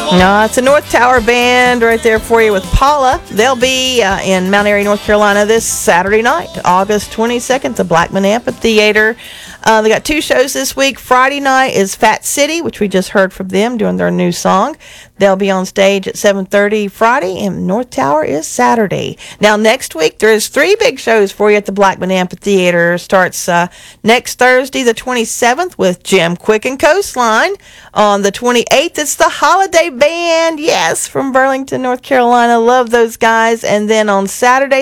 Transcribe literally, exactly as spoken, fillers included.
No, it's a North Tower band right there for you with Paula. They'll be uh, in Mount Airy, North Carolina this Saturday night, August twenty-second, the Blackman Amphitheater. Uh, they got two shows this week. Friday night is Fat City, which we just heard from them doing their new song. They'll be on stage at seven thirty Friday, and North Tower is Saturday. Now, next week, there's three big shows for you at the Blackman Amphitheater. Starts uh, next Thursday, the twenty-seventh, with Jim Quick and Coastline. On the twenty-eighth, it's the Holiday Band, yes, from Burlington, North Carolina. Love those guys. And then on Saturday,